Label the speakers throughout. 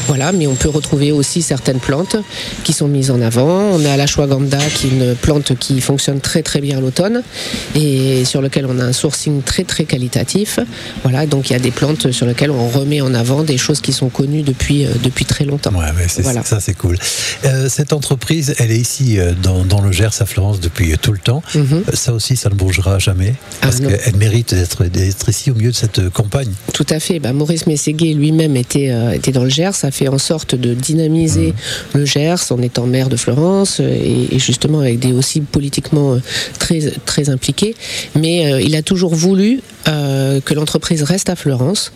Speaker 1: Voilà, mais on peut retrouver aussi certaines plantes qui sont mises en avant. On a l'ashwagandha, qui est une plante qui fonctionne très très bien à l'automne et sur lequel on a un sourcing très très qualitatif. Voilà, donc il y a des plantes sur lesquelles on remet en avant des choses qui sont connues depuis très longtemps.
Speaker 2: Ouais, mais ça c'est cool. Cette entreprise, elle est ici dans le Gers à Florence depuis tout le temps. Ça aussi, ça ne bougera jamais parce qu'elle mérite d'être ici au milieu de cette campagne.
Speaker 1: Tout à fait. Maurice Mességuet lui-même était dans le Gers. Ça fait en sorte de dynamiser le Gers en étant maire de Florence et justement avec des aussi politiquement très, très impliqués. Mais il a toujours voulu que l'entreprise reste à Florence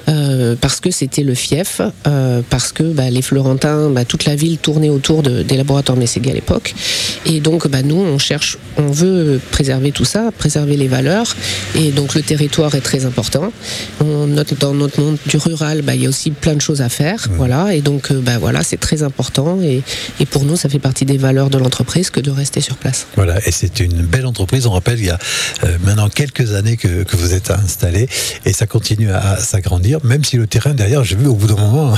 Speaker 1: parce que c'était le fief, parce que les Florentins, toute la ville tournait autour des laboratoires Mességuet à l'époque. Et donc nous, on veut préserver tout ça, préserver les valeurs. Et donc le territoire est très important. On note dans notre monde du rural, il y a aussi plein de choses à faire. Voilà. Et donc c'est très important. Et pour nous, ça fait partie des valeurs de l'entreprise que de rester sur place.
Speaker 2: Voilà. Et c'est une belle entreprise. On rappelle, il y a maintenant quelques années que vous êtes installé et ça continue à s'agrandir, même si le terrain derrière, j'ai vu au bout d'un moment,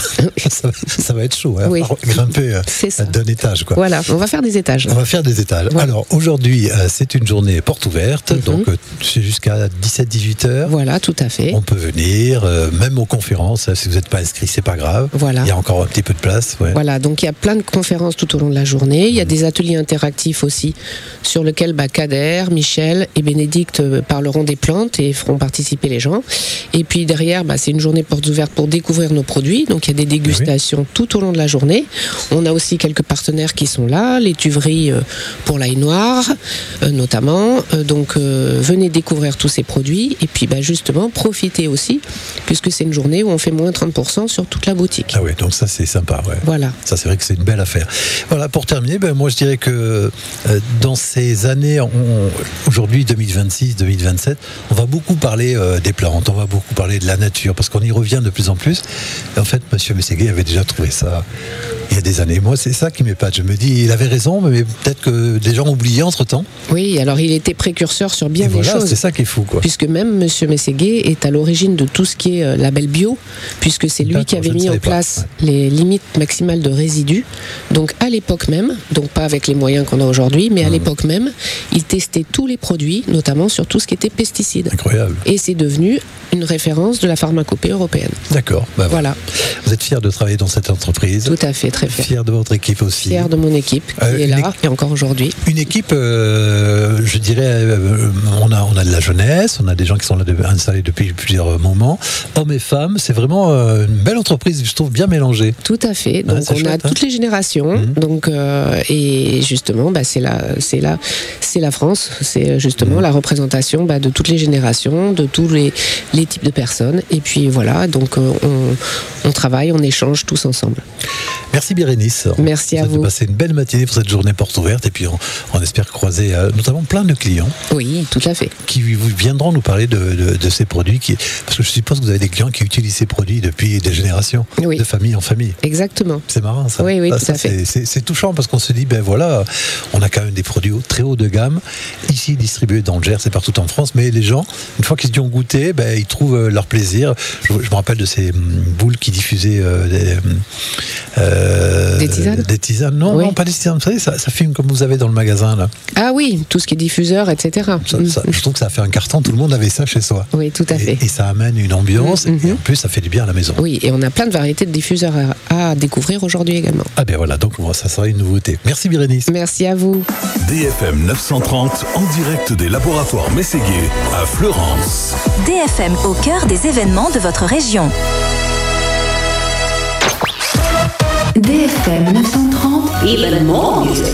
Speaker 2: ça va être chaud, grimper d'un étage. Quoi.
Speaker 1: Voilà, on va faire des étages.
Speaker 2: On va faire des étages. Voilà. Alors aujourd'hui, c'est une journée porte ouverte, donc c'est jusqu'à 17-18 heures.
Speaker 1: Voilà, tout à fait.
Speaker 2: On peut venir, même aux conférences, si vous n'êtes pas inscrit, c'est pas grave.
Speaker 1: Voilà.
Speaker 2: Il y a encore un petit peu de place. Ouais.
Speaker 1: Voilà, donc il y a plein de conférences tout au long de la journée. Il y a des ateliers interactifs aussi, sur lesquels Kader, Michel et Bénédicte parleront des plantes et feront participer les gens. Et puis derrière, c'est une journée portes ouvertes pour découvrir nos produits. Donc il y a des dégustations tout au long de la journée. On a aussi quelques partenaires qui sont là, les tuveries pour l'ail noir notamment. Donc venez découvrir tous ces produits et puis justement profitez aussi, puisque c'est une journée où on fait moins 30% sur toute la boutique.
Speaker 2: Ah oui, donc ça c'est sympa. Ouais.
Speaker 1: Voilà.
Speaker 2: Ça c'est vrai que c'est une belle affaire. Voilà, pour terminer, moi je dirais que dans ces années, aujourd'hui 2026-2027, on va beaucoup parler des plantes, on va beaucoup parler de la nature, parce qu'on y revient de plus en plus. Et en fait, monsieur Mességuet avait déjà trouvé ça il y a des années. Moi, c'est ça qui m'épate. Je me dis, il avait raison, mais peut-être que des gens oubliaient entre-temps.
Speaker 1: Oui, alors il était précurseur sur bien des choses.
Speaker 2: C'est ça qui est fou, quoi.
Speaker 1: Puisque même monsieur Mességuet est à l'origine de tout ce qui est label bio, puisque c'est lui qui avait mis en place les limites maximales de résidus. Donc à l'époque même, donc pas avec les moyens qu'on a aujourd'hui, mais à l'époque même, il testait tous les produits, notamment sur tout ce qui était pesticides.
Speaker 2: Incroyable.
Speaker 1: Et c'est devenu une référence de la pharmacopée européenne.
Speaker 2: D'accord. Voilà. Vous êtes fier de travailler dans cette entreprise?
Speaker 1: Tout à fait, très fier.
Speaker 2: Fier de votre équipe aussi?
Speaker 1: Fier de mon équipe qui est là et encore aujourd'hui.
Speaker 2: Une équipe, je dirais, on a de la jeunesse, on a des gens qui sont là installés depuis plusieurs moments, hommes et femmes. C'est vraiment une belle entreprise, je trouve, bien mélangée.
Speaker 1: Tout à fait. Donc on a toutes les générations. Donc et justement, c'est la France. C'est justement la représentation de toutes les générations, de tous les types de personnes. Et puis voilà. Donc on travaille, on échange tous ensemble.
Speaker 2: Merci Bérénice.
Speaker 1: Merci à vous.
Speaker 2: Vous avez passé une belle matinée pour cette journée porte ouverte et puis on espère croiser notamment plein de clients.
Speaker 1: Oui, tout à fait.
Speaker 2: Qui viendront nous parler de ces produits. Parce que je suppose que vous avez des clients qui utilisent ces produits depuis des générations, de famille en famille.
Speaker 1: Exactement.
Speaker 2: C'est marrant ça.
Speaker 1: Oui, tout à fait.
Speaker 2: C'est touchant parce qu'on se dit, voilà, on a quand même des produits très haut de gamme, ici distribués dans le Gers et partout en France, mais les gens, une fois qu'ils y ont goûté, ils trouvent leur plaisir. Je me rappelle de ces boules qui diffusaient
Speaker 1: des tisanes.
Speaker 2: Des tisanes, non, pas des tisanes. Vous savez, ça filme comme vous avez dans le magasin là.
Speaker 1: Ah oui, tout ce qui est diffuseur, etc.
Speaker 2: Je trouve que ça a fait un carton. Tout le monde avait ça chez soi.
Speaker 1: Oui, tout à fait.
Speaker 2: Et ça amène une ambiance. Et en plus, ça fait du bien à la maison.
Speaker 1: Oui, et on a plein de variétés de diffuseurs à découvrir aujourd'hui également.
Speaker 2: Ah ben voilà, donc ça sera une nouveauté. Merci Bérénice.
Speaker 1: Merci à vous.
Speaker 3: DFM 930 en direct des laboratoires Mességuet à Florence.
Speaker 4: DFM au cœur des événements de votre région.
Speaker 5: DFM 930, even more music.